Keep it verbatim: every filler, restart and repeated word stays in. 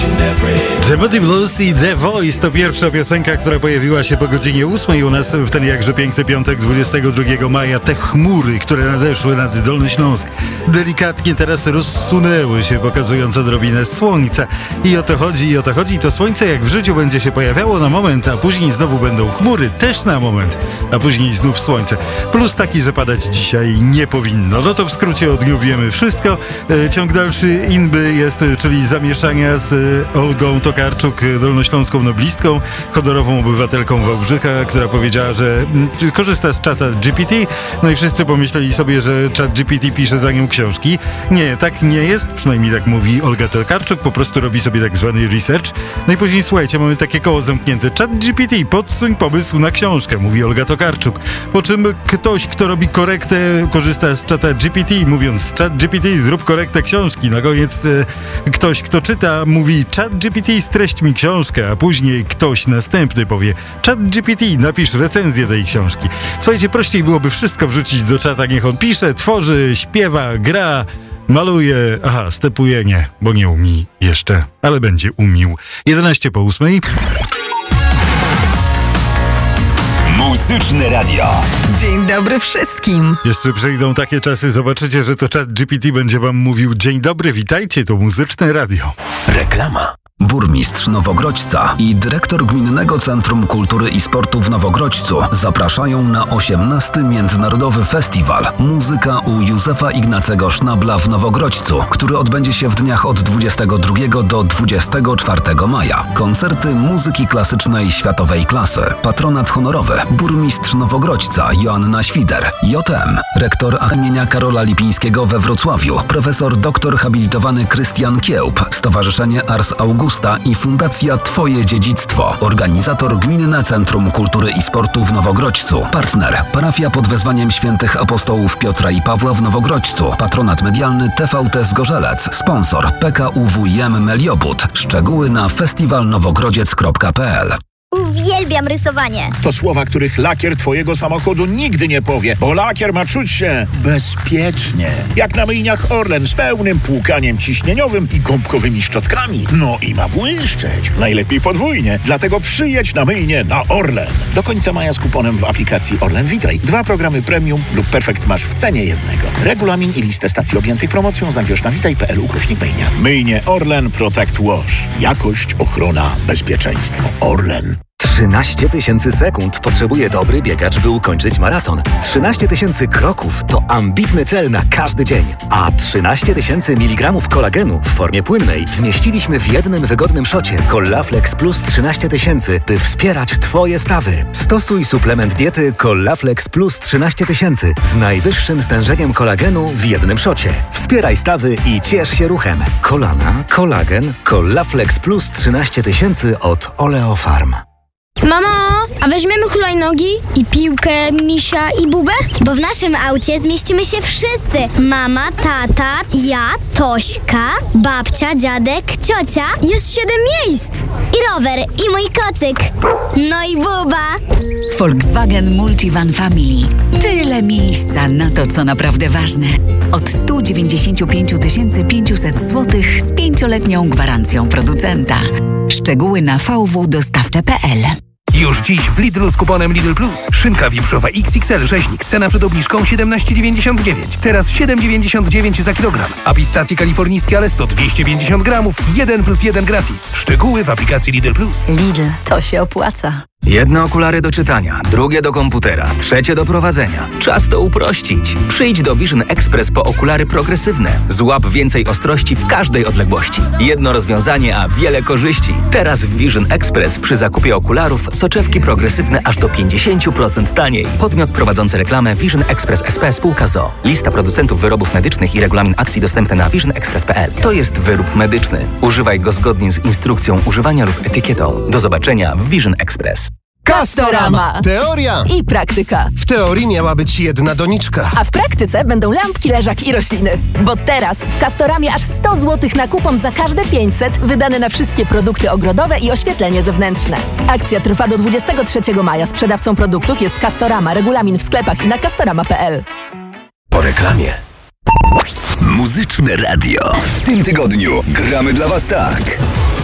The Moody Blues i The Voice to pierwsza piosenka, która pojawiła się po godzinie ósmej u nas w ten jakże piękny piątek, dwudziestego drugiego maja. Te chmury, które nadeszły nad Dolny Śląsk, delikatnie teraz rozsunęły się, pokazując odrobinę słońca. I o to chodzi, i o to chodzi. To słońce jak w życiu będzie się pojawiało na moment, a później znowu będą chmury, też na moment, a później znów słońce. Plus taki, że padać dzisiaj nie powinno. No to w skrócie o dniu wiemy wszystko. E, ciąg dalszy inby jest, czyli zamieszania z e, Olgą Tokarczuk, dolnośląską noblistką, honorową obywatelką Wałbrzycha, która powiedziała, że m, korzysta z czata G P T. No i wszyscy pomyśleli sobie, że czat G P T pisze za nią książki. Nie, tak nie jest, przynajmniej tak mówi Olga Tokarczuk, po prostu robi sobie tak zwany research. No i później, słuchajcie, mamy takie koło zamknięte. Czat G P T, podsuń pomysł na książkę, mówi Olga Tokarczuk. Po czym ktoś, kto robi korektę, korzysta z czata G P T, mówiąc czat G P T, zrób korektę książki. Na koniec e, ktoś, kto czyta, mówi czat G P T, streść mi książkę, a później ktoś następny powie czat G P T, napisz recenzję tej książki. Słuchajcie, prościej byłoby wszystko wrzucić do czata, niech on pisze, tworzy, śpiewa, gra, maluje, aha, stepuje, nie, bo nie umie jeszcze, ale będzie umił. jedenaście po ósmej. Muzyczne Radio. Dzień dobry wszystkim. Jeszcze przejdą takie czasy, zobaczycie, że to czat G P T będzie wam mówił dzień dobry, witajcie, to Muzyczne Radio. Reklama. Burmistrz Nowogrodźca i dyrektor Gminnego Centrum Kultury i Sportu w Nowogrodźcu zapraszają na osiemnasty Międzynarodowy Festiwal Muzyka u Józefa Ignacego Sznabla w Nowogrodźcu, który odbędzie się w dniach od dwudziestego drugiego do dwudziestego czwartego maja. Koncerty muzyki klasycznej światowej klasy. Patronat honorowy burmistrz Nowogrodźca Joanna Świder. J M. Rektor imienia Karola Lipińskiego we Wrocławiu. Profesor doktor habilitowany Krystian Kiełb. Stowarzyszenie Ars Augusta i Fundacja Twoje Dziedzictwo. Organizator Gminne Centrum Kultury i Sportu w Nowogrodźcu. Partner parafia pod wezwaniem świętych apostołów Piotra i Pawła w Nowogrodźcu. Patronat medialny T V T Zgorzelec. Sponsor P K U W I M Meliobud. Szczegóły na festiwalnowogrodziec kropka p l. Uwielbiam rysowanie. To słowa, których lakier twojego samochodu nigdy nie powie, bo lakier ma czuć się bezpiecznie. Jak na myjniach Orlen z pełnym płukaniem ciśnieniowym i gąbkowymi szczotkami. No i ma błyszczeć. Najlepiej podwójnie. Dlatego przyjedź na myjnię na Orlen. Do końca maja z kuponem w aplikacji Orlen Witaj. Dwa programy premium lub perfekt masz w cenie jednego. Regulamin i listę stacji objętych promocją znajdziesz na witaj kropka p l ukośnik myjnia. Myjnie Orlen Protect Wash. Jakość, ochrona, bezpieczeństwo. Orlen. trzynaście tysięcy sekund potrzebuje dobry biegacz, by ukończyć maraton. trzynaście tysięcy kroków to ambitny cel na każdy dzień. A trzynaście tysięcy miligramów kolagenu w formie płynnej zmieściliśmy w jednym wygodnym szocie. Collaflex Plus trzynaście tysięcy, by wspierać Twoje stawy. Stosuj suplement diety Collaflex Plus trzynaście tysięcy z najwyższym stężeniem kolagenu w jednym szocie. Wspieraj stawy i ciesz się ruchem. Kolana, kolagen, Collaflex Plus trzynaście tysięcy od Oleofarm. Mamo, a weźmiemy hulajnogi i piłkę, misia i bubę? Bo w naszym aucie zmieścimy się wszyscy. Mama, tata, ja, Tośka, babcia, dziadek, ciocia. Jest siedem miejsc. I rower, i mój kocyk. No i buba. Volkswagen Multivan Family. Tyle miejsca na to, co naprawdę ważne. Od sto dziewięćdziesiąt pięć tysięcy pięćset złotych z pięcioletnią gwarancją producenta. Szczegóły na v w dostawcze kropka p l. Już dziś w Lidl z kuponem Lidl Plus. Szynka wieprzowa X X L rzeźnik. Cena przed obniżką siedemnaście dziewięćdziesiąt dziewięć. Teraz siedem dziewięćdziesiąt dziewięć za kilogram. A pistacje kalifornijskie Alesto dwieście pięćdziesiąt gramów. jeden plus jeden gratis. Szczegóły w aplikacji Lidl Plus. Lidl, to się opłaca. Jedne okulary do czytania, drugie do komputera, trzecie do prowadzenia. Czas to uprościć. Przyjdź do Vision Express po okulary progresywne. Złap więcej ostrości w każdej odległości. Jedno rozwiązanie, a wiele korzyści. Teraz w Vision Express przy zakupie okularów soczewki progresywne aż do pięćdziesiąt procent taniej. Podmiot prowadzący reklamę Vision Express S P spółka z o o. Lista producentów wyrobów medycznych i regulamin akcji dostępne na vision express kropka p l. To jest wyrób medyczny. Używaj go zgodnie z instrukcją używania lub etykietą. Do zobaczenia w Vision Express. Castorama. Teoria I praktyka. W teorii miała być jedna doniczka. A w praktyce będą lampki, leżak i rośliny. Bo teraz w Castoramie aż sto złotych na kupon za każde pięćset wydane na wszystkie produkty ogrodowe i oświetlenie zewnętrzne. Akcja trwa do dwudziestego trzeciego maja. Sprzedawcą produktów jest Castorama. Regulamin w sklepach i na castorama kropka p l. Po reklamie. Muzyczne Radio. W tym tygodniu gramy dla Was tak.